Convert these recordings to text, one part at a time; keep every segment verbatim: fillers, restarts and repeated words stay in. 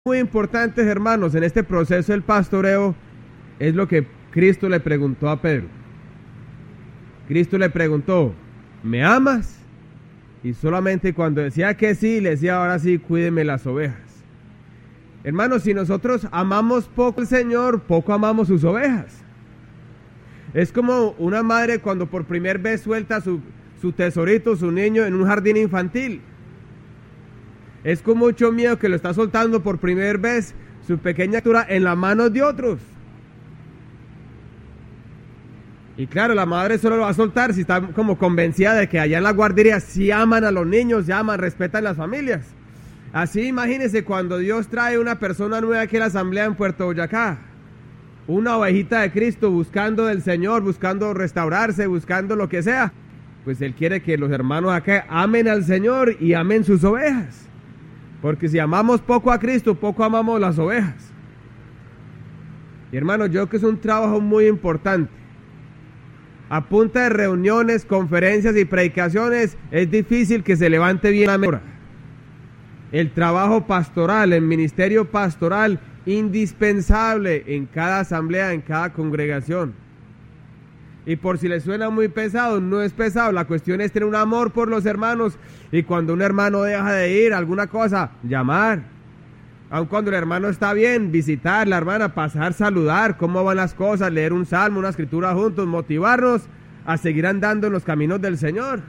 muy importantes, hermanos, en este proceso del pastoreo es lo que Cristo le preguntó a Pedro. Cristo le preguntó, ¿me amas? Y solamente cuando decía que sí, le decía, ahora sí, cuídeme las ovejas. Hermanos, si nosotros amamos poco al Señor, poco amamos sus ovejas. Es como una madre cuando por primera vez suelta su, su tesorito, su niño, en un jardín infantil. Es con mucho miedo que lo está soltando por primera vez su pequeña criatura en las manos de otros. Y claro, la madre solo lo va a soltar si está como convencida de que allá en la guardería sí aman a los niños, sí aman, respetan las familias. Así imagínense cuando Dios trae una persona nueva aquí a la asamblea en Puerto Boyacá. Una ovejita de Cristo buscando del Señor, buscando restaurarse, buscando lo que sea. Pues Él quiere que los hermanos acá amen al Señor y amen sus ovejas. Porque si amamos poco a Cristo, poco amamos las ovejas. Y hermanos, yo creo que es un trabajo muy importante. A punta de reuniones, conferencias y predicaciones, es difícil que se levante bien la mesa. El trabajo pastoral, el ministerio pastoral, indispensable en cada asamblea, en cada congregación. Y por si les suena muy pesado, no es pesado, la cuestión es tener un amor por los hermanos, y cuando un hermano deja de ir a alguna cosa, llamar. Aun cuando el hermano está bien, visitar la hermana, pasar, saludar, cómo van las cosas, leer un salmo, una escritura juntos, motivarnos a seguir andando en los caminos del Señor.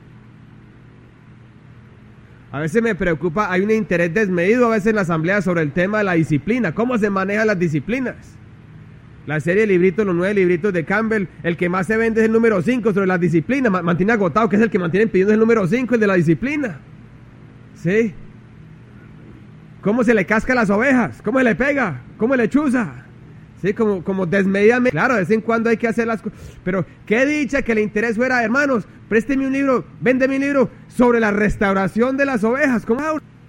A veces me preocupa, hay un interés desmedido a veces en la asamblea sobre el tema de la disciplina, cómo se manejan las disciplinas. La serie de libritos, los nueve libritos de Campbell, el que más se vende es el número cinco sobre la disciplina, mantiene agotado, que es el que mantienen pidiendo el número cinco, el de la disciplina. ¿Sí? ¿Cómo se le casca a las ovejas? ¿Cómo se le pega? ¿Cómo le chuza? Sí, como, como desmedidamente. Claro, de vez en cuando hay que hacer las cosas. Pero qué dicha que el interés fuera, hermanos, présteme un libro, véndeme un libro sobre la restauración de las ovejas. ¿Cómo?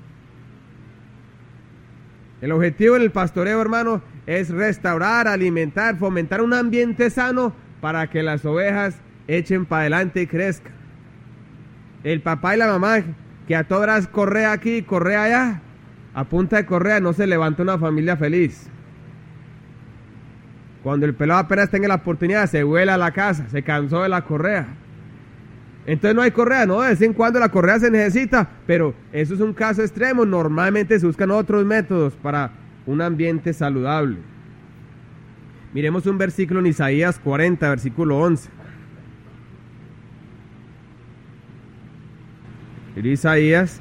El objetivo en el pastoreo, hermano, es restaurar, alimentar, fomentar un ambiente sano para que las ovejas echen para adelante y crezcan. El papá y la mamá que a todas horas corre aquí, corre allá, a punta de correa no se levanta una familia feliz. Cuando el pelado apenas tenga la oportunidad, se vuela a la casa, se cansó de la correa. Entonces no hay correa, no, de vez en cuando la correa se necesita, pero eso es un caso extremo, normalmente se buscan otros métodos para un ambiente saludable. Miremos un versículo en Isaías cuarenta, versículo once. En Isaías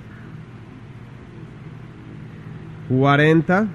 cuarenta.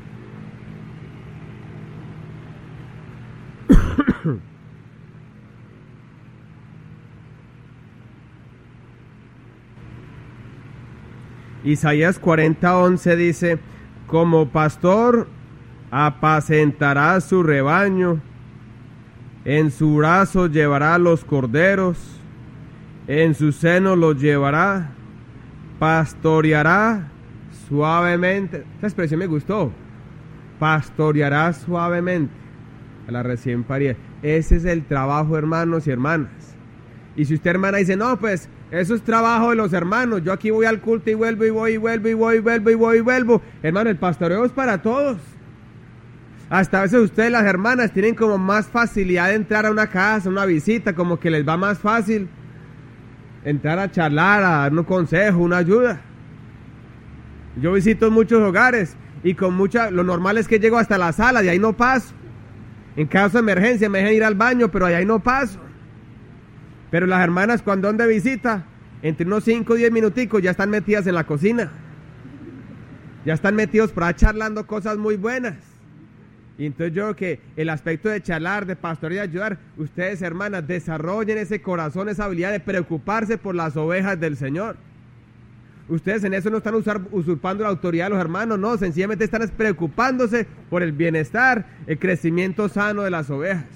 Isaías cuarenta, once dice, como pastor apacentará su rebaño, en su brazo llevará los corderos, en su seno los llevará, pastoreará suavemente. Esta expresión me gustó. Pastoreará suavemente a la recién parida. Ese es el trabajo, hermanos y hermanas. Y si usted, hermana, dice, no, pues eso es trabajo de los hermanos, yo aquí voy al culto y vuelvo y voy y vuelvo y voy y vuelvo y voy y vuelvo. Hermano, el pastoreo es para todos. Hasta a veces ustedes, las hermanas, tienen como más facilidad de entrar a una casa, una visita, como que les va más fácil entrar a charlar, a dar un consejo, una ayuda. Yo visito muchos hogares y con mucha, lo normal es que llego hasta la sala, de ahí no paso. En caso de emergencia me dejan ir al baño, pero de ahí no paso. Pero las hermanas cuando van de visita, entre unos cinco o diez minuticos ya están metidas en la cocina. Ya están metidos por ahí charlando cosas muy buenas. Y entonces yo creo que el aspecto de charlar, de pastorear, de ayudar, ustedes, hermanas, desarrollen ese corazón, esa habilidad de preocuparse por las ovejas del Señor. Ustedes en eso no están usar, usurpando la autoridad de los hermanos, no, sencillamente están preocupándose por el bienestar, el crecimiento sano de las ovejas.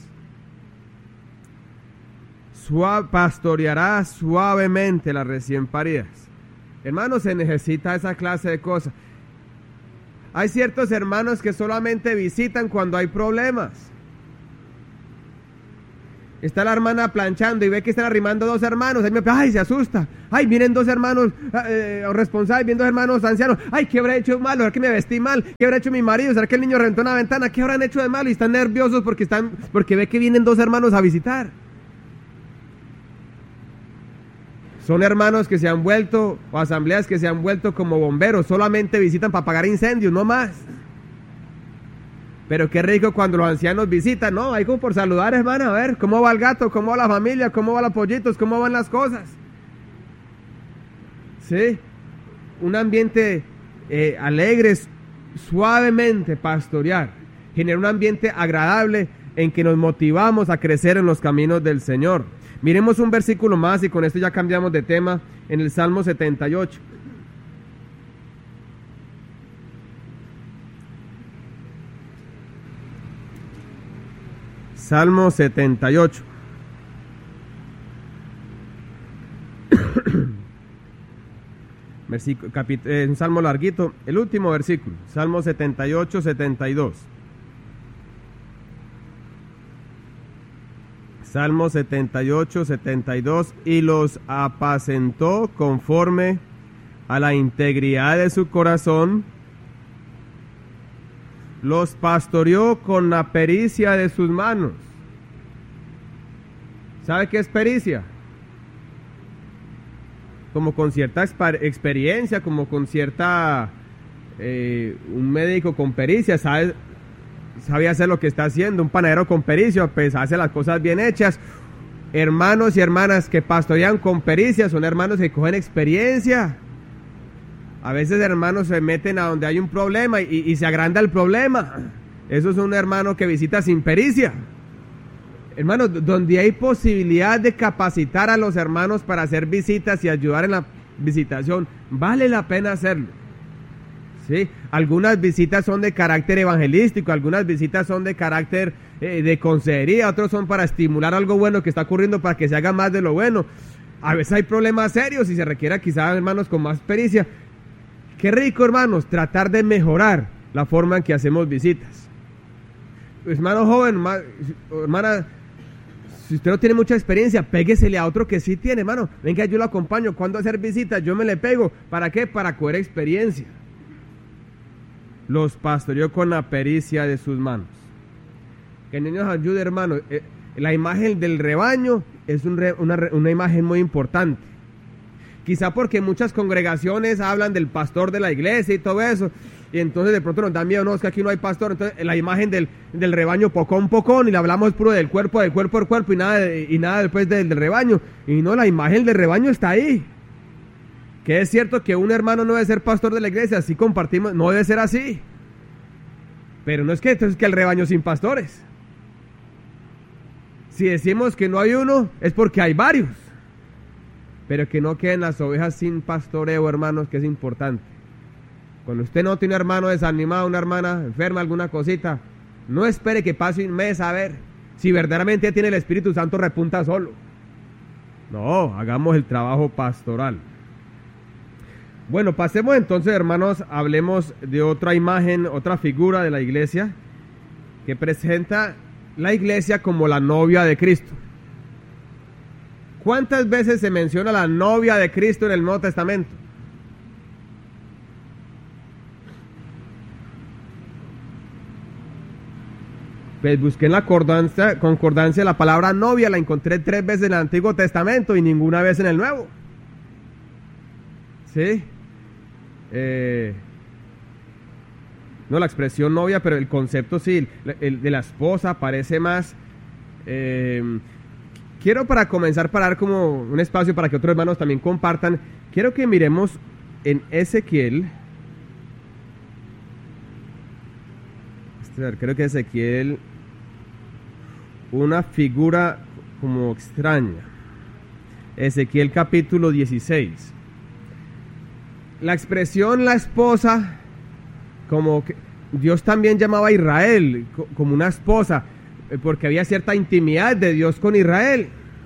Suave, pastoreará suavemente las recién paridas. Hermanos, se necesita esa clase de cosas. Hay ciertos hermanos que solamente visitan cuando hay problemas. Está la hermana planchando y ve que están arrimando dos hermanos. Ahí me, ay, se asusta. Ay, vienen dos hermanos eh, responsables, vienen dos hermanos ancianos. Ay, ¿qué habré hecho malo? ¿Será que me vestí mal? ¿Qué habrá hecho mi marido? ¿Será que el niño reventó una ventana? ¿Qué habrán hecho de malo? Y están nerviosos porque están, porque ve que vienen dos hermanos a visitar. Son hermanos que se han vuelto, o asambleas que se han vuelto como bomberos. Solamente visitan para apagar incendios, no más. Pero qué rico cuando los ancianos visitan, ¿no? Ahí como por saludar, hermana, a ver, ¿cómo va el gato? ¿Cómo va la familia? ¿Cómo van los pollitos? ¿Cómo van las cosas? ¿Sí? Un ambiente eh, alegre, suavemente pastorear. Genera un ambiente agradable en que nos motivamos a crecer en los caminos del Señor. Miremos un versículo más y con esto ya cambiamos de tema, en el Salmo setenta y ocho. Salmo setenta y ocho. Versículo, capit- eh, un salmo larguito, el último versículo, Salmo setenta y ocho, setenta y dos. Salmo setenta y ocho, setenta y dos. Y los apacentó conforme a la integridad de su corazón, los pastoreó con la pericia de sus manos. ¿Sabe qué es pericia? Como con cierta experiencia, como con cierta... Eh, un médico con pericia sabe, sabe hacer lo que está haciendo. Un panadero con pericia, pues hace las cosas bien hechas. Hermanos y hermanas que pastorean con pericia son hermanos que cogen experiencia. A veces hermanos se meten a donde hay un problema y, y se agranda el problema. Eso es un hermano que visita sin pericia. Hermanos, donde hay posibilidad de capacitar a los hermanos para hacer visitas y ayudar en la visitación, vale la pena hacerlo. ¿Sí? Algunas visitas son de carácter evangelístico, algunas visitas son de carácter eh, de consejería, otros son para estimular algo bueno que está ocurriendo para que se haga más de lo bueno. A veces hay problemas serios y se requiere quizás hermanos con más pericia. Qué rico, hermanos, tratar de mejorar la forma en que hacemos visitas. Hermano joven, hermana, si usted no tiene mucha experiencia, péguesele a otro que sí tiene, hermano. Venga, yo lo acompaño. ¿Cuándo hacer visitas? Yo me le pego. ¿Para qué? Para coger experiencia. Los pastoreó con la pericia de sus manos. Que el Señor nos ayude, hermano. Eh, la imagen del rebaño es un re, una, una imagen muy importante. Quizá porque muchas congregaciones hablan del pastor de la iglesia y todo eso, y entonces de pronto nos da miedo, no, es que aquí no hay pastor, entonces la imagen del, del rebaño pocón, pocón, y le hablamos puro del cuerpo, del cuerpo, del cuerpo, y nada, de, y nada después del, del rebaño, y no, la imagen del rebaño está ahí. Que es cierto que un hermano no debe ser pastor de la iglesia, así compartimos, no debe ser así, pero no es que entonces que el rebaño sin pastores. Si decimos que no hay uno, es porque hay varios. Pero que no queden las ovejas sin pastoreo, hermanos, que es importante. Cuando usted no tiene un hermano desanimado, una hermana enferma, alguna cosita, no espere que pase un mes a ver si verdaderamente tiene el Espíritu Santo, repunta solo. No, hagamos el trabajo pastoral. Bueno, pasemos entonces, hermanos, hablemos de otra imagen, otra figura de la iglesia que presenta la iglesia como la novia de Cristo. ¿Cuántas veces se menciona la novia de Cristo en el Nuevo Testamento? Pues busqué en la concordancia, concordancia la palabra novia, la encontré tres veces en el Antiguo Testamento y ninguna vez en el Nuevo. ¿Sí? Eh, no, la expresión novia, pero el concepto sí, el, el de la esposa parece más... Eh, Quiero para comenzar, para dar como un espacio para que otros hermanos también compartan, quiero que miremos en Ezequiel, creo que Ezequiel, una figura como extraña. Ezequiel capítulo dieciséis. La expresión la esposa, como que Dios también llamaba a Israel como una esposa, porque había cierta intimidad de Dios con Israel.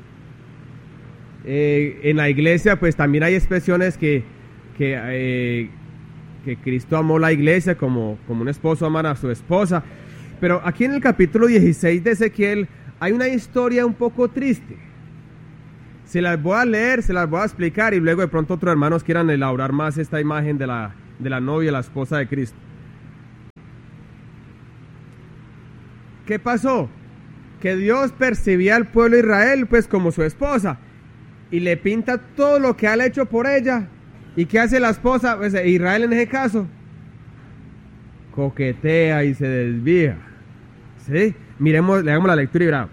Eh, en la iglesia pues también hay expresiones que, que, eh, que Cristo amó la iglesia como, como un esposo ama a su esposa. Pero aquí en el capítulo dieciséis de Ezequiel hay una historia un poco triste. Se las voy a leer, se las voy a explicar y luego de pronto otros hermanos quieran elaborar más esta imagen de la, de la novia, la esposa de Cristo. ¿Qué pasó? Que Dios percibía al pueblo de Israel pues como su esposa y le pinta todo lo que ha hecho por ella. ¿Y qué hace la esposa? Pues Israel en ese caso coquetea y se desvía. ¿Sí? Miremos, leamos la lectura y verá.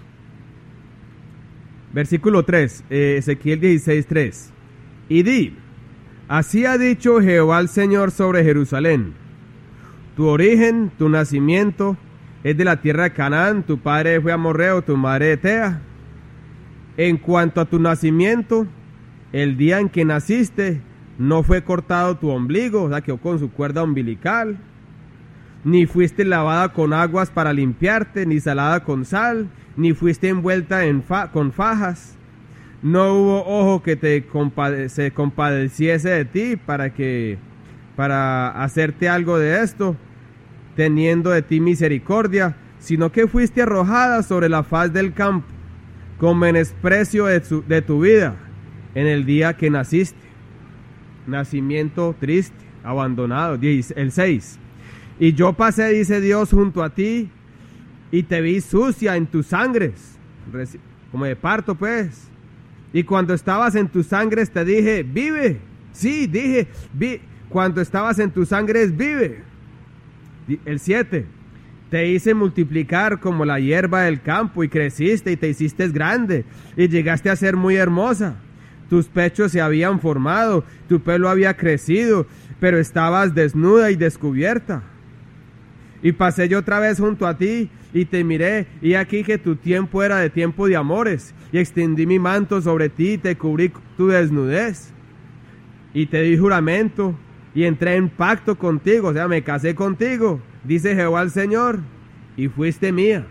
Versículo tres, eh, Ezequiel dieciséis, tres. Y di, así ha dicho Jehová el Señor sobre Jerusalén. Tu origen, tu nacimiento es de la tierra de Canaán, tu padre fue amorreo, tu madre etea. En cuanto a tu nacimiento, el día en que naciste, no fue cortado tu ombligo, o sea, quedó con su cuerda umbilical, ni fuiste lavada con aguas para limpiarte, ni salada con sal, ni fuiste envuelta en fa con fajas. No hubo ojo que te compade se compadeciese de ti para que para hacerte algo de esto, teniendo de ti misericordia, sino que fuiste arrojada sobre la faz del campo, con menosprecio de, su, de tu vida, en el día que naciste. Nacimiento triste, abandonado. El seis. Y yo pasé, dice Dios, junto a ti, y te vi sucia en tus sangres, como de parto pues. Y cuando estabas en tus sangres te dije, vive. Sí, dije, vi. Cuando estabas en tus sangres, vive. El siete. Te hice multiplicar como la hierba del campo, y creciste y te hiciste grande, y llegaste a ser muy hermosa. Tus pechos se habían formado, tu pelo había crecido, pero estabas desnuda y descubierta. Y pasé yo otra vez junto a ti, y te miré, y aquí que tu tiempo era de tiempo de amores, y extendí mi manto sobre ti, y te cubrí tu desnudez, y te di juramento, y entré en pacto contigo, o sea, me casé contigo, dice Jehová el Señor, y fuiste mía.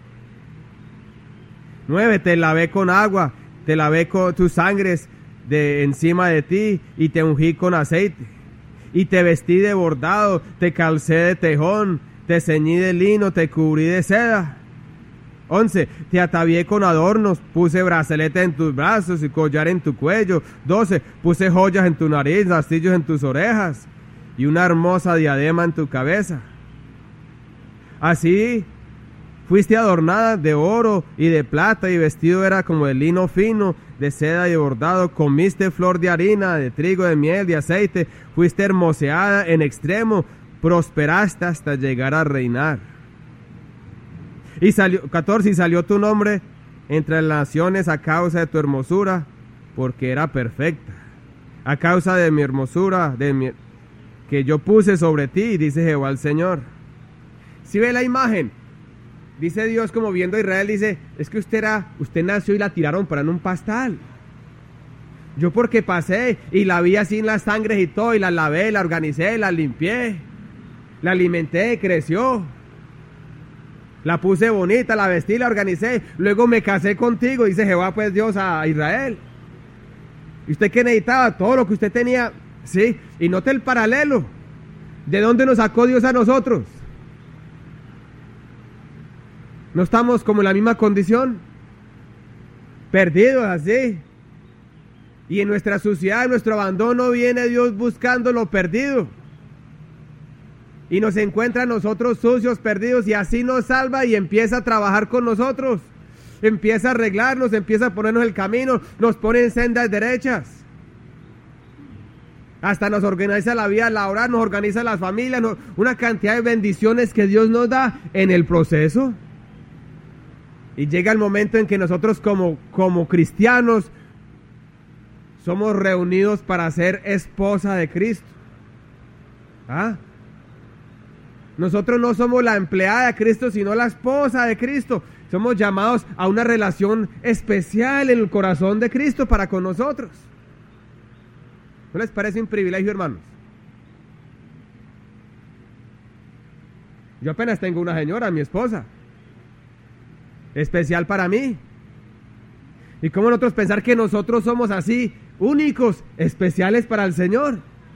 Nueve, te lavé con agua, te lavé con tus sangres de encima de ti, y te ungí con aceite, y te vestí de bordado, te calcé de tejón, te ceñí de lino, te cubrí de seda. Once, te atavié con adornos, puse brazalete en tus brazos y collar en tu cuello. Doce, puse joyas en tu nariz, castillos en tus orejas y una hermosa diadema en tu cabeza. Así fuiste adornada de oro y de plata, y vestido era como de lino fino, de seda y bordado. Comiste flor de harina, de trigo, de miel, de aceite. Fuiste hermoseada en extremo, prosperaste hasta llegar a reinar. Y salió, catorce, y salió tu nombre entre las naciones a causa de tu hermosura, porque era perfecta. A causa de mi hermosura, de mi, que yo puse sobre ti, dice Jehová el Señor. Si ve la imagen, dice Dios como viendo a Israel, dice, es que usted era, usted nació y la tiraron para en un pastal. Yo porque pasé y la vi así en las sangres y todo, y la lavé, la organicé, la limpié, la alimenté, creció. La puse bonita, la vestí, la organicé, luego me casé contigo, dice Jehová pues Dios a Israel. ¿Y usted qué necesitaba? Todo lo que usted tenía, sí. Y note el paralelo. ¿De dónde nos sacó Dios a nosotros? ¿No estamos como en la misma condición? Perdidos así. Y en nuestra suciedad, en nuestro abandono, viene Dios buscando lo perdido. Y nos encuentra a nosotros sucios, perdidos, y así nos salva y empieza a trabajar con nosotros. Empieza a arreglarnos, empieza a ponernos el camino, nos pone en sendas derechas. Hasta nos organiza la vida laboral, nos organiza las familias, nos, una cantidad de bendiciones que Dios nos da en el proceso. Y llega el momento en que nosotros como, como cristianos somos reunidos para ser esposa de Cristo. ¿Ah? Nosotros no somos la empleada de Cristo, sino la esposa de Cristo. Somos llamados a una relación especial en el corazón de Cristo para con nosotros. ¿No les parece un privilegio, hermanos? Yo apenas tengo una señora, mi esposa, especial para mí. ¿Y cómo nosotros pensar que nosotros somos así, únicos, especiales para el Señor?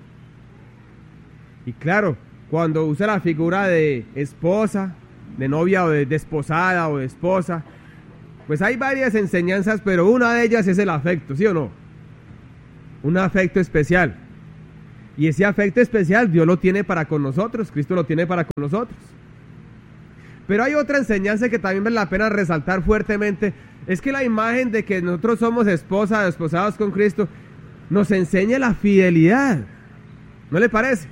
Y claro, cuando usa la figura de esposa, de novia o de desposada o de esposa, Pues hay varias enseñanzas, pero una de ellas es el afecto, ¿sí o no? Un afecto especial. Y ese afecto especial Dios lo tiene para con nosotros, Cristo lo tiene para con nosotros. Pero hay otra enseñanza que también vale la pena resaltar fuertemente, es que la imagen de que nosotros somos esposa, desposados con Cristo, nos enseña la fidelidad. ¿No le parece?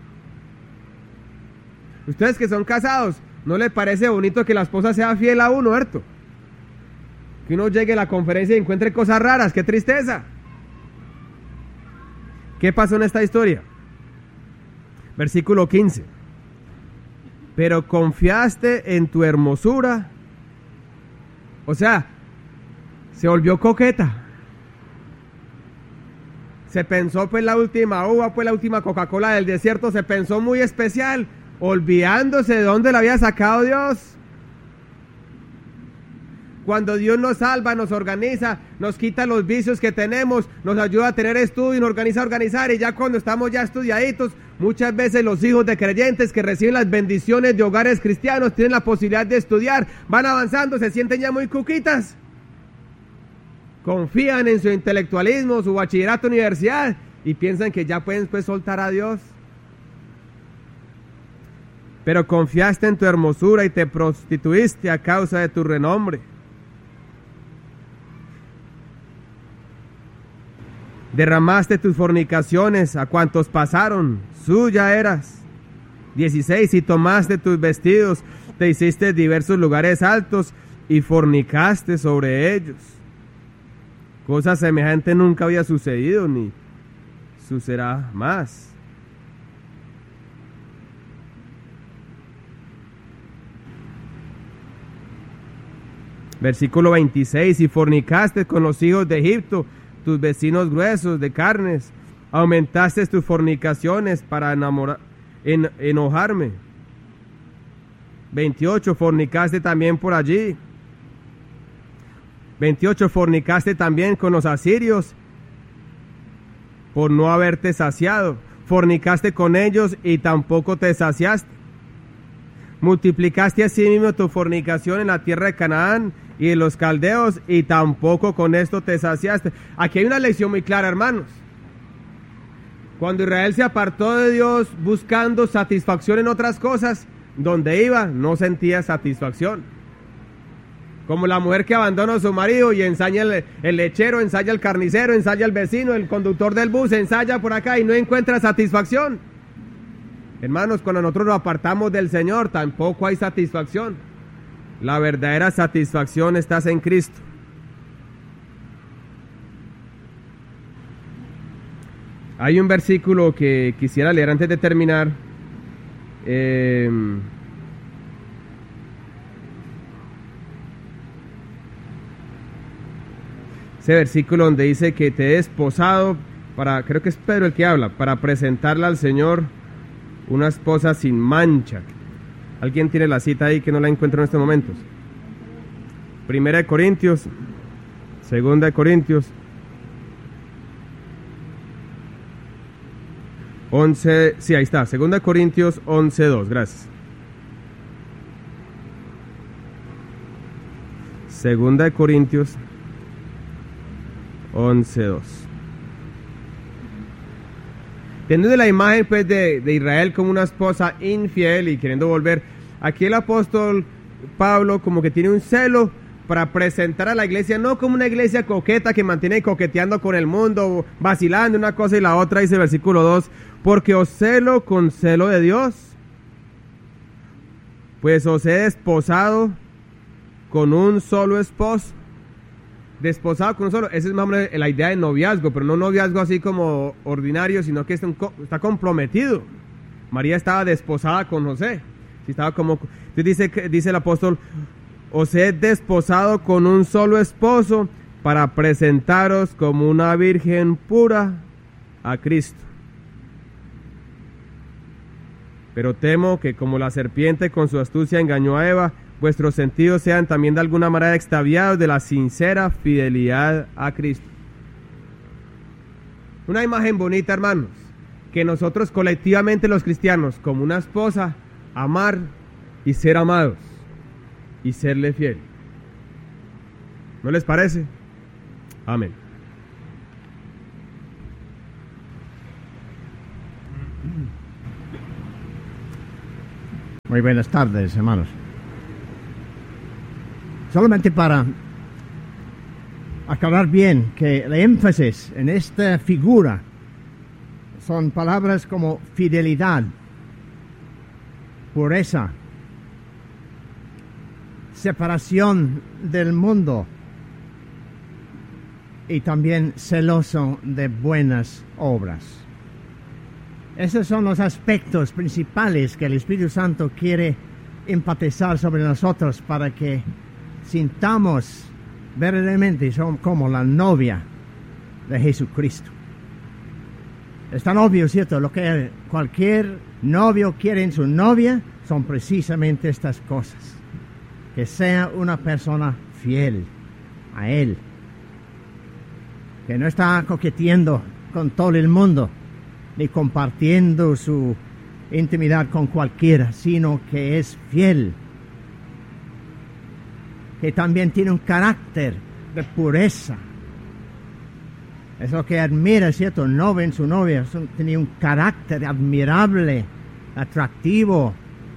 Ustedes que son casados, ¿no le parece bonito que la esposa sea fiel a uno, ¿cierto? Que uno llegue a la conferencia y encuentre cosas raras, ¡qué tristeza! ¿Qué pasó en esta historia? Versículo quince. Pero confiaste en tu hermosura. O sea, se volvió coqueta. Se pensó pues la última uva, pues la última Coca-Cola del desierto, se pensó muy especial, olvidándose de dónde la había sacado Dios. Cuando Dios nos salva, nos organiza, nos quita los vicios que tenemos, nos ayuda a tener estudio, nos organiza a organizar, y ya cuando estamos ya estudiaditos, muchas veces los hijos de creyentes que reciben las bendiciones de hogares cristianos tienen la posibilidad de estudiar, van avanzando, se sienten ya muy cuquitas. Confían en su intelectualismo, su bachillerato, universidad, y piensan que ya pueden pues soltar a Dios. Pero confiaste en tu hermosura y te prostituiste a causa de tu renombre. Derramaste tus fornicaciones a cuantos pasaron, suya eras. dieciséis. Y tomaste tus vestidos, te hiciste diversos lugares altos y fornicaste sobre ellos. Cosa semejante nunca había sucedido ni sucederá más. Versículo veintiséis. Y fornicaste con los hijos de Egipto, tus vecinos gruesos de carnes, aumentaste tus fornicaciones para enamorar, en, enojarme. veintiocho. Fornicaste también por allí. veintiocho. Fornicaste también con los asirios por no haberte saciado. Fornicaste con ellos y tampoco te saciaste. Multiplicaste asimismo tu fornicación en la tierra de Canaán y en los caldeos, y tampoco con esto te saciaste. Aquí hay una lección muy clara, hermanos. Cuando Israel se apartó de Dios buscando satisfacción en otras cosas, donde iba no sentía satisfacción. Como la mujer que abandona a su marido y ensaya el, el lechero, ensaya el carnicero, ensaya el vecino, el conductor del bus, ensaya por acá y no encuentra satisfacción. Hermanos, cuando nosotros nos apartamos del Señor, tampoco hay satisfacción. La verdadera satisfacción está en Cristo. Hay un versículo que quisiera leer antes de terminar. Eh, ese versículo donde dice que te he desposado para, creo que es Pedro el que habla, para presentarla al Señor una esposa sin mancha. ¿Alguien tiene la cita ahí que no la encuentro en estos momentos? Primera de Corintios, Segunda de Corintios, once, sí, ahí está, Segunda de Corintios once dos, gracias. Segunda de Corintios once dos. Teniendo la imagen pues de, de Israel como una esposa infiel y queriendo volver, aquí el apóstol Pablo como que tiene un celo para presentar a la iglesia no como una iglesia coqueta que mantiene coqueteando con el mundo, vacilando una cosa y la otra, dice el versículo dos, porque os celo con celo de Dios, pues os he desposado con un solo esposo. Desposado con un solo, esa es más o menos la idea de noviazgo, pero no noviazgo así como ordinario, sino que está, un, está comprometido. María estaba desposada con José, estaba como, dice, dice el apóstol, os he desposado con un solo esposo para presentaros como una virgen pura a Cristo. Pero temo que como la serpiente con su astucia engañó a Eva, vuestros sentidos sean también de alguna manera extraviados de la sincera fidelidad a Cristo. Una imagen bonita, hermanos, que nosotros colectivamente los cristianos, como una esposa, amar y ser amados y serle fiel. ¿No les parece? Amén. Muy buenas tardes, hermanos. Solamente para aclarar bien que el énfasis en esta figura son palabras como fidelidad, pureza, separación del mundo y también celoso de buenas obras. Esos son los aspectos principales que el Espíritu Santo quiere enfatizar sobre nosotros para que sintamos verdaderamente somos como la novia de Jesucristo. Es tan obvio, ¿cierto? Lo que cualquier novio quiere en su novia son precisamente estas cosas. Que sea una persona fiel a Él. Que no está coqueteando con todo el mundo, ni compartiendo su intimidad con cualquiera, sino que es fiel. Que también tiene un carácter de pureza. Es lo que admira, ¿cierto? El novio en su novia tenía un carácter admirable, atractivo,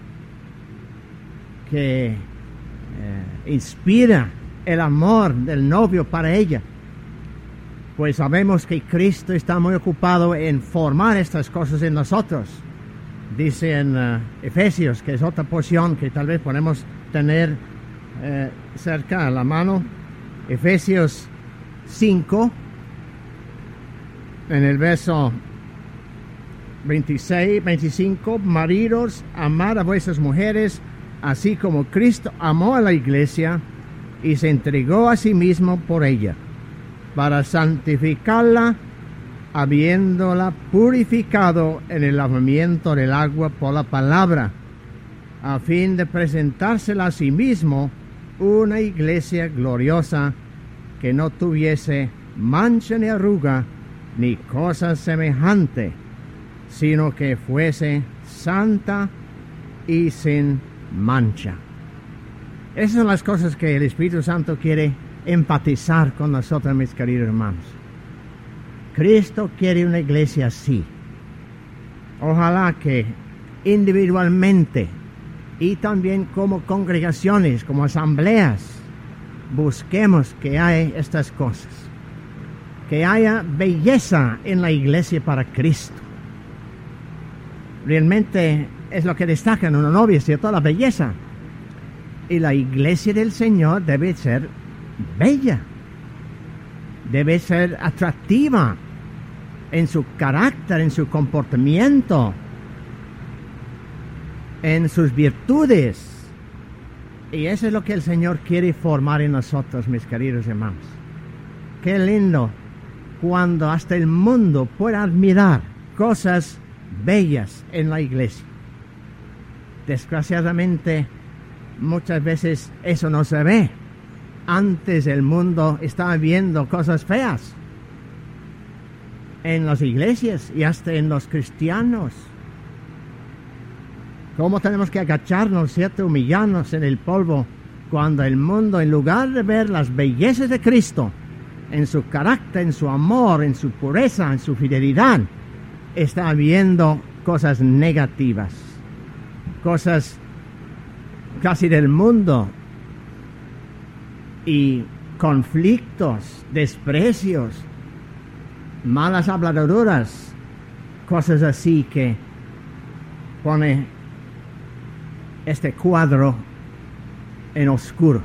que eh, inspira el amor del novio para ella. Pues sabemos que Cristo está muy ocupado en formar estas cosas en nosotros. Dice en uh, Efesios, que es otra porción que tal vez podemos tener eh, cerca a la mano. Efesios cinco, en el verso veintiséis, veinticinco. Maridos, amad a vuestras mujeres, así como Cristo amó a la iglesia y se entregó a sí mismo por ella, para santificarla, habiéndola purificado en el lavamiento del agua por la palabra, a fin de presentársela a sí mismo una iglesia gloriosa, que no tuviese mancha ni arruga, ni cosa semejante, sino que fuese santa y sin mancha. Esas son las cosas que el Espíritu Santo quiere empatizar con nosotros, mis queridos hermanos. Cristo quiere una iglesia así. Ojalá que individualmente y también como congregaciones, como asambleas, busquemos que haya estas cosas. Que haya belleza en la iglesia para Cristo. Realmente es lo que destaca en una novia, ¿cierto? La belleza. Y la iglesia del Señor debe ser bella, debe ser atractiva en su carácter, en su comportamiento, en sus virtudes. Y eso es lo que el Señor quiere formar en nosotros, mis queridos hermanos. Qué lindo cuando hasta el mundo pueda admirar cosas bellas en la iglesia. Desgraciadamente, muchas veces eso no se ve. Antes el mundo estaba viendo cosas feas en las iglesias y hasta en los cristianos. ¿Cómo tenemos que agacharnos, cierto? Humillarnos en el polvo, cuando el mundo, en lugar de ver las bellezas de Cristo, en su carácter, en su amor, en su pureza, en su fidelidad, está viendo cosas negativas, cosas casi del mundo, y conflictos, desprecios, malas habladuras, cosas así que pone este cuadro en oscuro.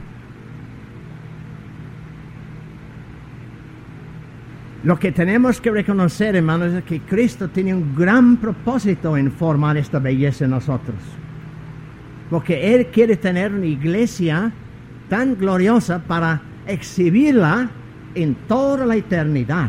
Lo que tenemos que reconocer, hermanos, es que Cristo tiene un gran propósito en formar esta belleza en nosotros. Porque Él quiere tener una iglesia tan gloriosa para exhibirla en toda la eternidad.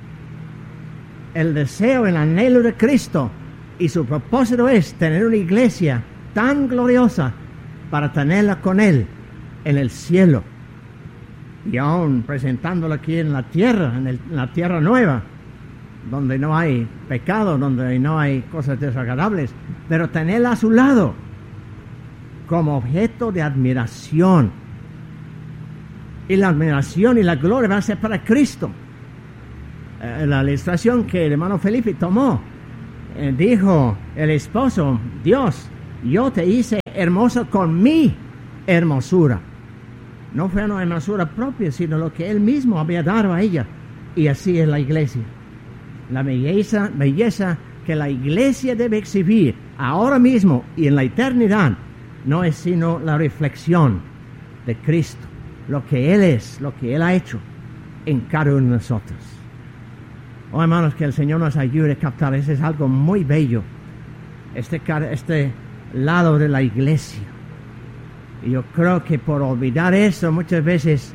El deseo, el anhelo de Cristo y su propósito es tener una iglesia tan gloriosa para tenerla con Él en el cielo. Y aún presentándola aquí en la tierra, en, el, en la tierra nueva, donde no hay pecado, donde no hay cosas desagradables, pero tenerla a su lado como objeto de admiración y la admiración y la gloria van a ser para Cristo. Eh, la ilustración que el hermano Felipe tomó, eh, dijo el esposo: Dios, yo te hice hermoso con mi hermosura. No fue una hermosura propia, sino lo que Él mismo había dado a ella. Y así es la iglesia. La belleza, belleza que la iglesia debe exhibir ahora mismo y en la eternidad no es sino la reflexión de Cristo, lo que Él es, lo que Él ha hecho en cada uno de nosotros. Oh, hermanos, que el Señor nos ayude a captar. Eso es algo muy bello, este, este lado de la iglesia. Y yo creo que por olvidar eso muchas veces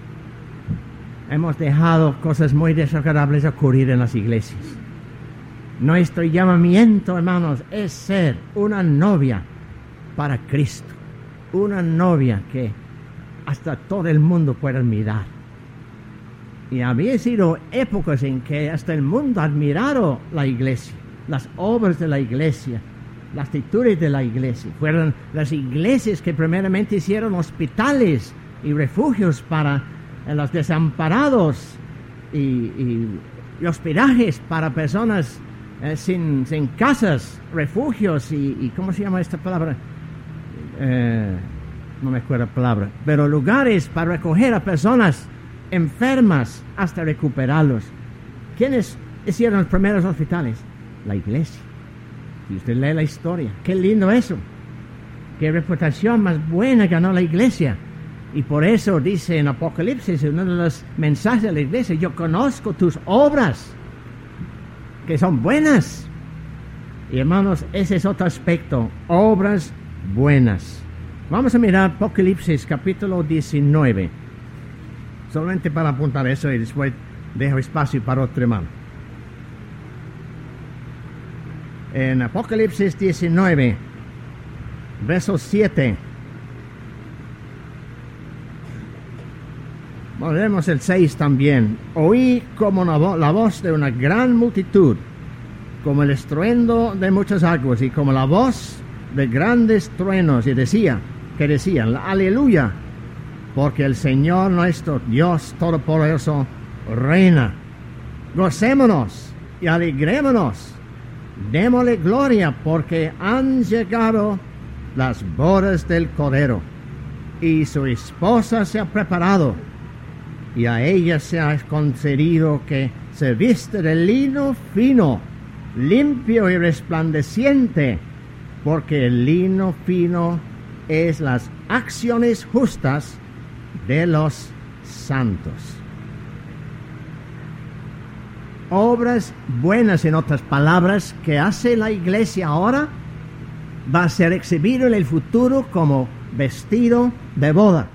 hemos dejado cosas muy desagradables ocurrir en las iglesias. Nuestro llamamiento, hermanos, es ser una novia para Cristo, una novia que hasta todo el mundo pueda admirar. Y había sido épocas en que hasta el mundo ha admirado la iglesia, las obras de la iglesia, las actitudes de la iglesia. Fueron las iglesias que primeramente hicieron hospitales y refugios para eh, los desamparados y, y, y hospedajes para personas eh, sin, sin casas, refugios y, y ¿cómo se llama esta palabra? Eh, no me acuerdo la palabra, pero lugares para recoger a personas enfermas hasta recuperarlos. ¿Quiénes hicieron los primeros hospitales? La iglesia. Y usted lee la historia. Qué lindo eso. Qué reputación más buena ganó la iglesia. Y por eso dice en Apocalipsis, en uno de los mensajes de la iglesia: yo conozco tus obras, que son buenas. Y hermanos, ese es otro aspecto, obras buenas. Vamos a mirar Apocalipsis capítulo diecinueve. Solamente para apuntar eso y después dejo espacio para otro hermano. En Apocalipsis diecinueve, verso siete. Volvemos el seis también. Oí como una vo- la voz de una gran multitud, como el estruendo de muchas aguas y como la voz de grandes truenos, y decía, que decían, aleluya, porque el Señor nuestro Dios Todopoderoso reina. Gocémonos y alegrémonos. Démosle gloria, porque han llegado las bodas del Cordero, y su esposa se ha preparado, y a ella se ha concedido que se viste de lino fino, limpio y resplandeciente, porque el lino fino es las acciones justas de los santos. Obras buenas, en otras palabras, que hace la iglesia ahora, va a ser exhibido en el futuro como vestido de boda.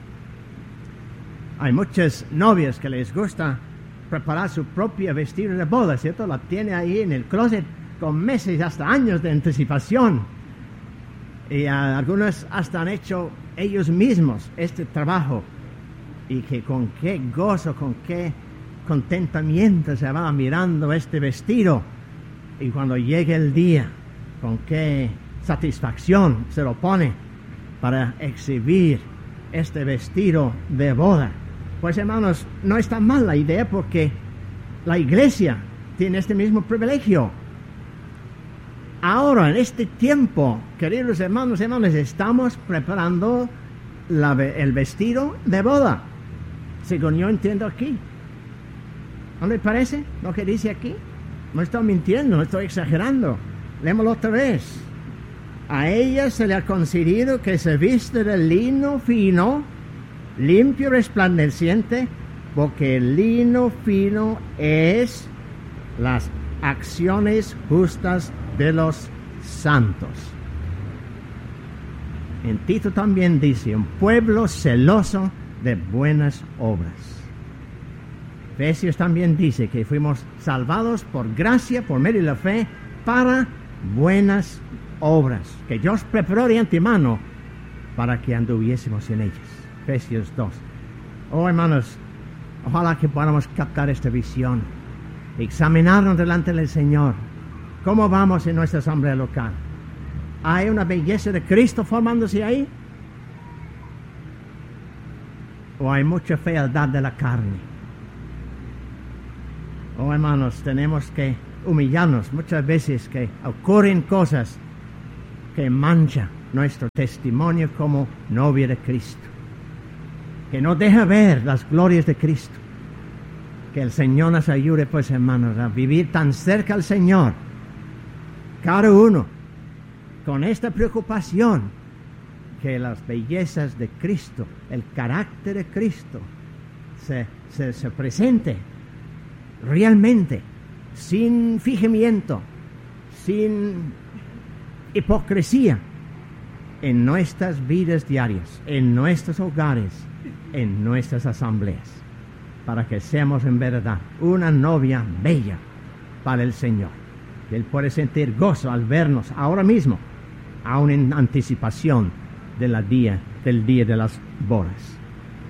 Hay muchas novias que les gusta preparar su propia vestido de boda, ¿cierto? La tiene ahí en el closet con meses, hasta años de anticipación. Y uh, algunos hasta han hecho ellos mismos este trabajo. Y que con qué gozo, con qué contentamiento se va mirando este vestido, y cuando llegue el día, con qué satisfacción se lo pone para exhibir este vestido de boda. Pues hermanos, no está mal la idea, porque la iglesia tiene este mismo privilegio. Ahora, en este tiempo, queridos hermanos y hermanas, estamos preparando la, el vestido de boda, según yo entiendo aquí. ¿No le parece lo que dice aquí? No estoy mintiendo, no estoy exagerando. Lémoslo otra vez. A ella se le ha concedido que se viste de lino fino, limpio y resplandeciente, porque el lino fino es las acciones justas de los santos. En Tito también dice, un pueblo celoso de buenas obras. Efesios también dice que fuimos salvados por gracia, por medio de la fe, para buenas obras, que Dios preparó de antemano para que anduviésemos en ellas. Efesios dos. Oh, hermanos, ojalá que podamos captar esta visión, examinarnos delante del Señor. ¿Cómo vamos en nuestra asamblea local? ¿Hay una belleza de Cristo formándose ahí? o hay mucha fealdad de la carne. Oh, hermanos, tenemos que humillarnos muchas veces, que ocurren cosas que manchan nuestro testimonio como novia de Cristo, que no deja ver las glorias de Cristo. Que el Señor nos ayude, pues, hermanos, a vivir tan cerca al Señor, cada uno con esta preocupación, que las bellezas de Cristo, el carácter de Cristo, se, se, se presente realmente, sin fingimiento, sin hipocresía, en nuestras vidas diarias, en nuestros hogares, en nuestras asambleas, para que seamos en verdad una novia bella para el Señor. Él puede sentir gozo al vernos ahora mismo, aún en anticipación de la día, del día de las bodas.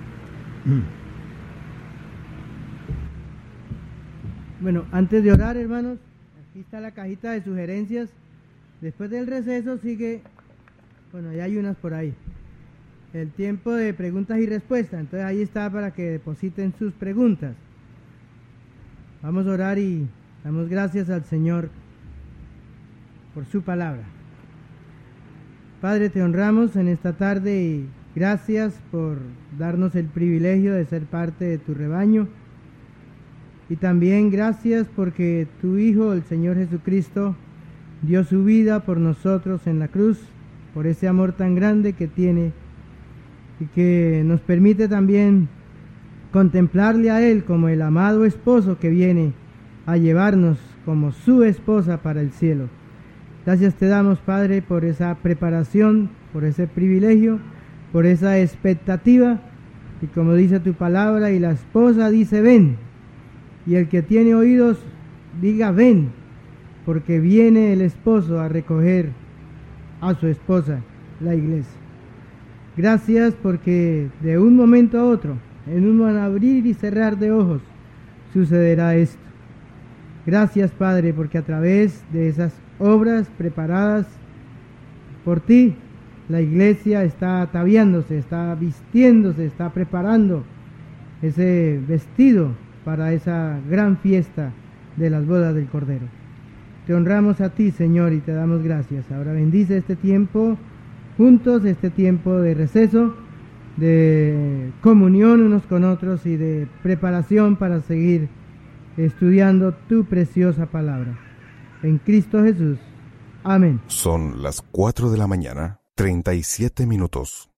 Bueno, antes de orar, hermanos, aquí está la cajita de sugerencias. Después del receso sigue, bueno, ya hay unas por ahí, el tiempo de preguntas y respuestas. Entonces ahí está para que depositen sus preguntas. Vamos a orar y damos gracias al Señor por su palabra. Padre, te honramos en esta tarde y gracias por darnos el privilegio de ser parte de tu rebaño. Y también gracias porque tu Hijo, el Señor Jesucristo, dio su vida por nosotros en la cruz, por ese amor tan grande que tiene y que nos permite también contemplarle a Él como el amado esposo que viene a llevarnos como su esposa para el cielo. Gracias te damos, Padre, por esa preparación, por ese privilegio, por esa expectativa. Y como dice tu palabra, y la esposa dice ven, y el que tiene oídos diga ven, porque viene el esposo a recoger a su esposa, la iglesia. Gracias porque de un momento a otro, en un abrir y cerrar de ojos, sucederá esto. Gracias, Padre, porque a través de esas obras preparadas por ti, la iglesia está ataviándose, está vistiéndose, está preparando ese vestido para esa gran fiesta de las bodas del Cordero. Te honramos a ti, Señor, y te damos gracias. Ahora bendice este tiempo juntos, este tiempo de receso, de comunión unos con otros y de preparación para seguir estudiando tu preciosa palabra. En Cristo Jesús. Amén. Son las cuatro de la mañana, treinta y siete minutos.